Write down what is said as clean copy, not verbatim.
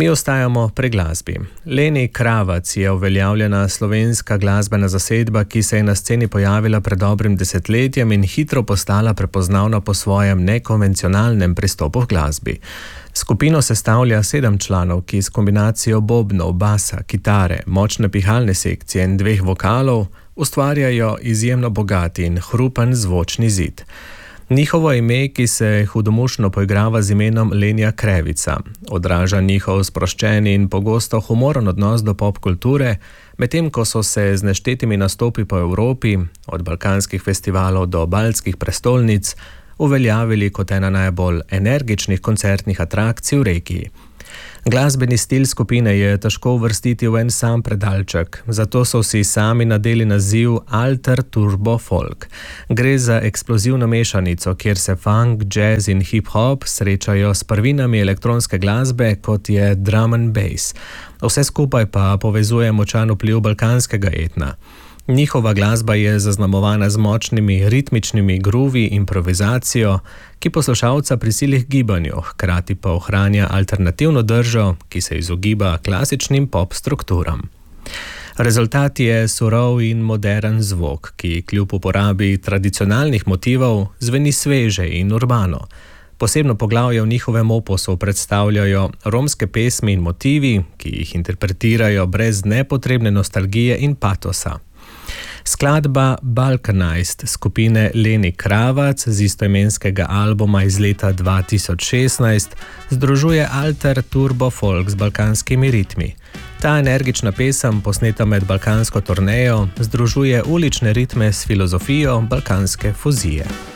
Mi ostajamo pri glasbi. Leni Kravac je uveljavljena slovenska glasbena zasedba, ki se je na sceni pojavila pred dobrim desetletjem in hitro postala prepoznavna po svojem nekonvencionalnem pristopu v glasbi. Skupino sestavlja 7 članov, ki s kombinacijo bobnov, basa, kitare, močne pihalne sekcije in 2 vokalov ustvarjajo izjemno bogat in hrupen zvočni zid. Njihovo ime, ki se hudomušno poigrava z imenom Lenja Krevica, odraža njihov sproščeni in pogosto humoren odnos do pop kulture, medtem ko so se z neštetimi nastopi po Evropi, od balkanskih festivalov do baltskih prestolnic, uveljavili kot ena najbolj energičnih koncertnih atrakcij v regiji. Glasbeni stil skupine je težko uvrstiti v en sam predalček, zato so si sami nadeli naziv Alter Turbo Folk. Gre za eksplozivno mešanico, kjer se funk, jazz in hip-hop srečajo s prvinami elektronske glasbe, kot je drum and bass. Vse skupaj pa povezuje močan vpliv balkanskega etna. Njihova glasba je zaznamovana z močnimi ritmičnimi gruvi, improvizacijo, ki poslušalca prisili k gibanju, hkrati pa ohranja alternativno držo, ki se izogiba klasičnim pop strukturam. Rezultat je surov in modern zvok, ki kljub uporabi tradicionalnih motivov zveni sveže in urbano. Posebno poglavje v njihovem opusu predstavljajo romske pesmi in motivi, ki jih interpretirajo brez nepotrebne nostalgije in patosa. Skladba Balkanized skupine Leni Kravac z istoimenskega albuma iz leta 2016 združuje alter turbo folk z balkanskimi ritmi. Ta energična pesem, posneta med balkansko turnejo, združuje ulične ritme s filozofijo balkanske fuzije.